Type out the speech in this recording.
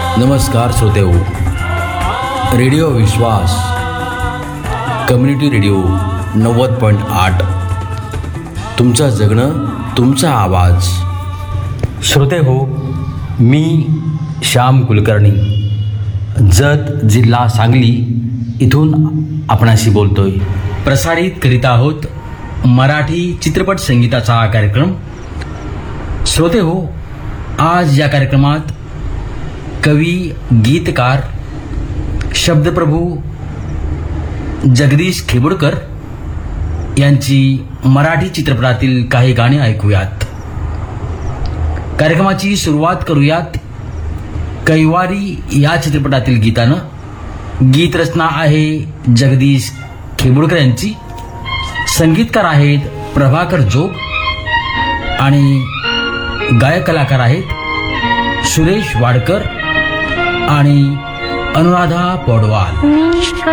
नमस्कार श्रोतेहो, रेडिओ विश्वास community radio 90.8 तुमचं जगणं तुमचा आवाज. श्रोतेहो, मी श्याम कुलकर्णी, जत जिल्हा सांगली इथून आपणाशी बोलतोय. प्रसारित करीत आहोत मराठी चित्रपट संगीताचा कार्यक्रम. श्रोतेहो, आज या कार्यक्रमात कवी, गीतकार, शब्दप्रभू जगदीश खेबुडकर यांची मराठी चित्रपटातील काही गाणी ऐकूयात. कार्यक्रमाची सुरुवात करूयात कैवारी या चित्रपटातील गीतानं. गीत रचना आहे जगदीश खेबुडकर यांची. संगीतकार आहेत प्रभाकर जोग आणि गायक कलाकार आहेत सुरेश वाडकर आणि अनुराधा पौडवाल.